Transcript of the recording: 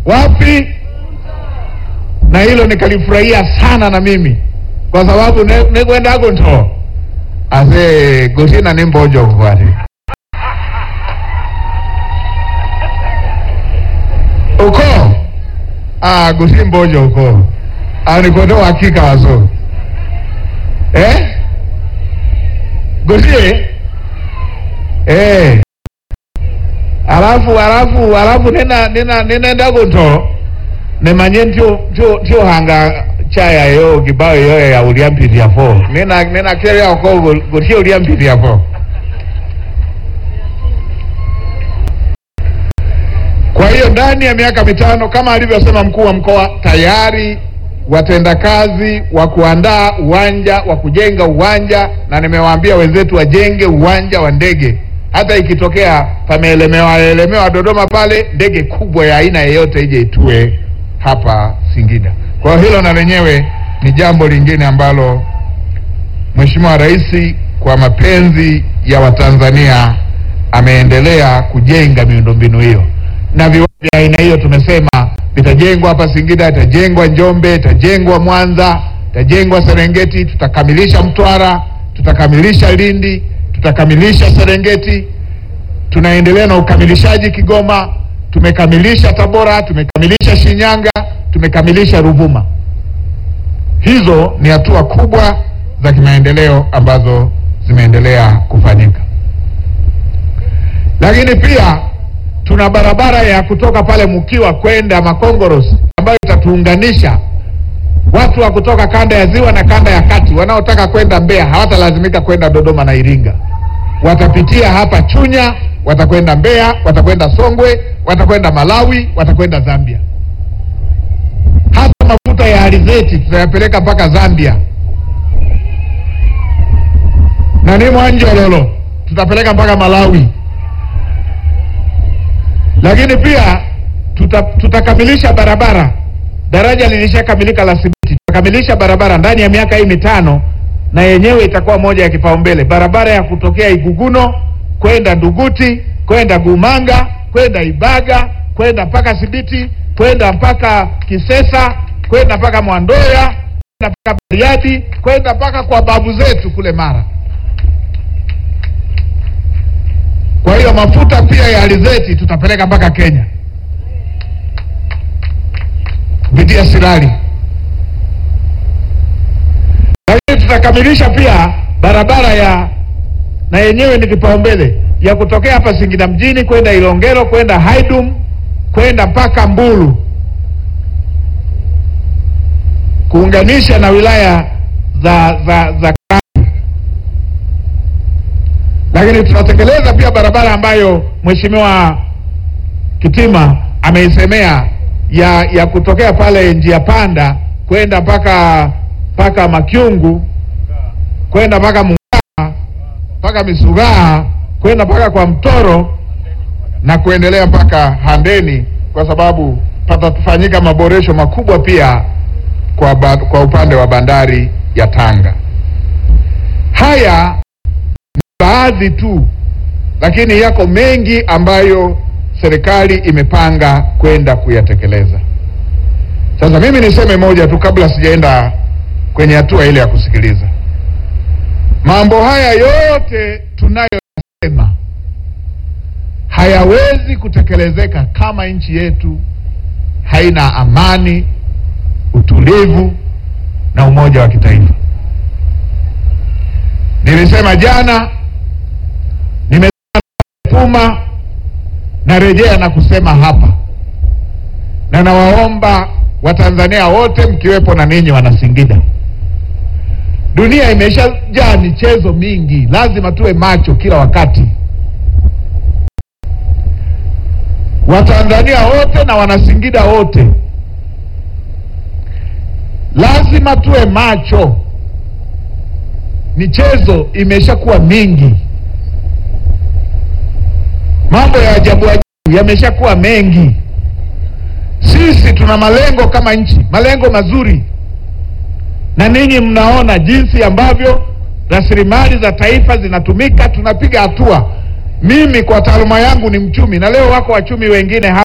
Wapi? Na hilo nikalifurahia sana na mimi, kwa sababu nekwenda gonto ase gotina nimbojo kwati uko gosi mbojo uko ani kodo hakika wazo gosi alafu nena ndagonto ne manyentio tio hanga chaya yo kibao yo ya uliampiti hapo nena kile yako gosi uliampiti hapo. Kwa hiyo ndani ya miaka mitano kama alivyosema mkuu wa mkoa, tayari watendakazi wa kuandaa uwanja wa kujenga uwanja, na nimewaambia wenzetu wajenge uwanja wa ndege, hata ikitokea pameelemewa Dodoma pale, ndege kubwa ya aina yoyote ije itue hapa Singida. Kwa hilo na lenyewe ni jambo lingine ambalo Mheshimiwa Rais kwa mapenzi ya Watanzania ameendelea kujenga miundombinu hiyo, na viwanja vya aina hiyo tumesema vitajengwa hapa Singida, itajengwa Njombe, itajengwa Mwanza, itajengwa Serengeti, tutakamilisha Mtwara, tutakamilisha Lindi, tutakamilisha Serengeti, tunaendelea na ukamilishaji Kigoma, tumekamilisha Tabora, tumekamilisha Shinyanga, tumekamilisha Ruvuma. Hizo ni hatua kubwa za kimaendeleo ambazo zimeendelea kufanyika. Lakini pia tuna barabara ya kutoka pale Mukiwa kwenda Makongorosi ambayo itatuunganisha watu wa kutoka kanda ya Ziwa na kanda ya Kati. Wanaotaka kwenda Mbeya hawatalazimika kwenda Dodoma na Iringa, watapitia hapa Chunya, watakwenda Mbeya, watakwenda Songwe, watakwenda Malawi, watakwenda Zambia. Hata mafuta ya alizeti tutayapeleka mpaka Zambia, na ni Mwanjololo tutapeleka mpaka Malawi. Lakini pia tutakamilisha barabara, daraja lilishakamilika la Sibiti, tutakamilisha barabara ndani ya miaka hii mitano, na yenyewe itakuwa moja ya kipaumbele. Barabara ya kutokea Iguguno kwenda Nduguti, kwenda Gumanga, kwenda Ibaga, kwenda mpaka Sibiti, kwenda mpaka Kisesa, kwenda mpaka Mwandoya, kwenda mpaka Bariadi, kwenda mpaka kwa babu zetu kule Mara. Kwa hiyo mafuta pia ya alizeti tutapeleka mpaka Kenya kupitia Sirari. Lakini tutakamilisha pia barabara na yenyewe ni kipaumbele, ya kutokea hapa Singida mjini kwenda Ilongero, kwenda Haidum, kwenda mpaka Mbulu, kuunganisha na wilaya za Lakini tunatekeleza pia barabara ambayo Mheshimiwa Kitima ameisemea ya kutokea pale njia panda kwenda mpaka Makyungu, kwenda mpaka Mungaa, mpaka Misugaa, kwenda mpaka kwa Mtoro na kuendelea mpaka Handeni, kwa sababu patatufanyika maboresho makubwa pia kwa upande wa bandari ya Tanga. Haya baadhi tu, lakini yako mengi ambayo serikali imepanga kwenda kuyatekeleza. Sasa mimi niseme moja tu kabla sijaenda kwenye hatua ile ya kusikiliza. Mambo haya yote tunayosema hayawezi kutekelezeka kama nchi yetu haina amani, utulivu na umoja wa kitaifa. Nilisema jana, nimesema narejea na kusema hapa, na nawaomba Watanzania wote mkiwepo na ninyi wana Singida, dunia imeshajaa michezo mingi, lazima tuwe macho kila wakati. Watanzania wote na wana Singida wote lazima tuwe macho. Michezo imeshakuwa mingi, mambo ya ajabu yameshakuwa mengi. Sisi tuna malengo kama nchi, malengo mazuri, na ninyi mnaona jinsi ambavyo rasilimali za taifa zinatumika, tunapiga hatua. Mimi kwa taaluma yangu ni mchumi, na leo wako wachumi wengine hapa